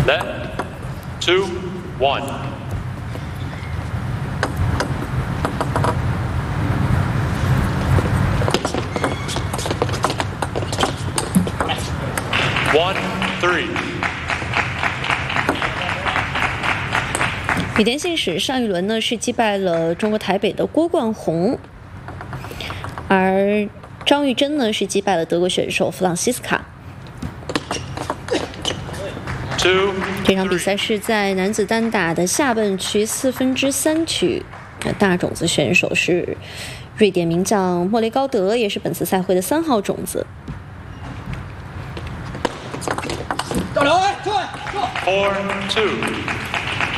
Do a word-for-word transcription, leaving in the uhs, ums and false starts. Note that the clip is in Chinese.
Set, two, one. One, three. 羽田信史上一轮呢是击败了中国台北的郭冠宏，而张玉珍呢是击败了德国选手弗朗西斯卡。这场比赛是在男子单打的下半区四分之三区，大种子选手是瑞典名将莫雷高德，也是本次赛会的三号种子。 到两位， Four, two.